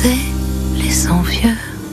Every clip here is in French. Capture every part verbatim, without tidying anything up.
regarder les envieux.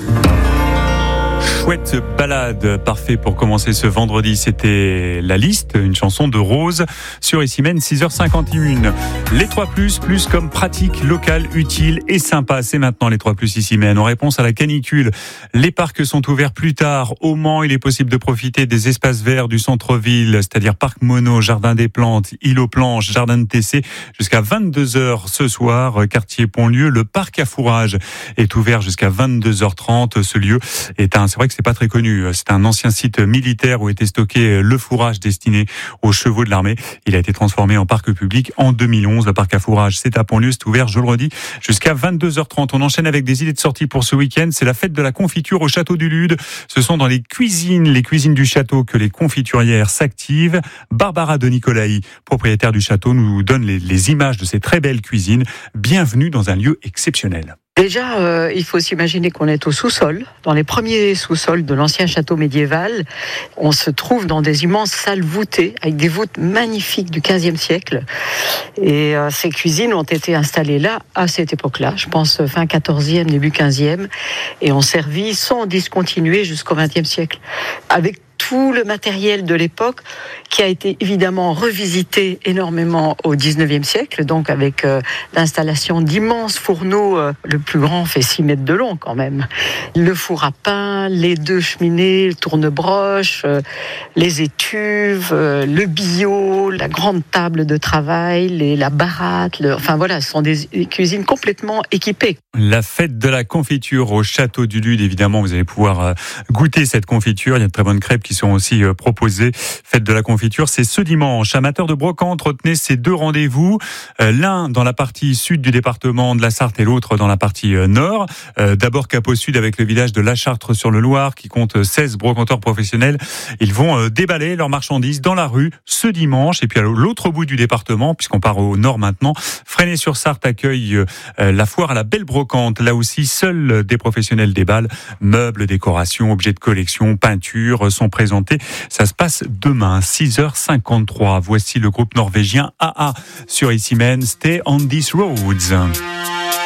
Chouette balade, parfait pour commencer ce vendredi. C'était La Liste, une chanson de Rose sur Issy-Mène, six heures cinquante et une. Les trois plus, plus comme pratique, locale, utile et sympa. C'est maintenant les trois plus Issy-Mène. En réponse à la canicule, les parcs sont ouverts plus tard. Au Mans, il est possible de profiter des espaces verts du centre-ville, c'est-à-dire Parc Mono, Jardin des Plantes, Île aux Planches, Jardin de T C, jusqu'à vingt-deux heures ce soir. Quartier Pontlieu, le parc à fourrage est ouvert jusqu'à vingt-deux heures trente. Ce lieu est un, c'est vrai que c'est pas très connu. C'est un ancien site militaire où était stocké le fourrage destiné aux chevaux de l'armée. Il a été transformé en parc public en deux mille onze. Le parc à fourrage, c'est à Pontlieu, c'est ouvert, je le redis, jusqu'à vingt-deux heures trente. On enchaîne avec des idées de sortie pour ce week-end. C'est la fête de la confiture au château du Lude. Ce sont dans les cuisines, les cuisines du château que les confiturières s'activent. Barbara de Nicolaï, propriétaire du château, nous donne les, les images de ces très belles cuisines. Bienvenue dans un lieu exceptionnel. Déjà, euh, il faut s'imaginer qu'on est au sous-sol, dans les premiers sous-sols de l'ancien château médiéval. On se trouve dans des immenses salles voûtées, avec des voûtes magnifiques du quinzième siècle. Et euh, ces cuisines ont été installées là, à cette époque-là, je pense fin quatorzième, début quinzième, et ont servi sans discontinuer jusqu'au vingtième siècle, avec tout le matériel de l'époque qui a été évidemment revisité énormément au dix-neuvième siècle, donc avec euh, l'installation d'immenses fourneaux, euh, le plus grand fait six mètres de long quand même, le four à pain, les deux cheminées, le tourne-broche, euh, les étuves, euh, le bio, la grande table de travail, les, la baratte, le, enfin voilà, ce sont des, des cuisines complètement équipées. La fête de la confiture au château du Lude, évidemment, vous allez pouvoir euh, goûter cette confiture. Il y a de très bonnes crêpes qui sont aussi euh, proposées. Fête de la confiture, c'est ce dimanche. Amateurs de brocante, retenez ces deux rendez-vous. Euh, l'un dans la partie sud du département de la Sarthe et l'autre dans la partie euh, nord. Euh, d'abord Cap au sud avec le village de La Chartre-sur-le-Loir qui compte seize brocanteurs professionnels. Ils vont euh, déballer leurs marchandises dans la rue ce dimanche. Et puis à l'autre bout du département, puisqu'on part au nord maintenant, Fresnay-sur-Sarthe accueille euh, la foire à la Belle Brocante. Là aussi, seuls des professionnels déballent. Meubles, décorations, objets de collection, peintures sont présentés. Ça se passe demain, six heures cinquante-trois. Voici le groupe norvégien A A sur Issy-Mène, Stay on These Roads.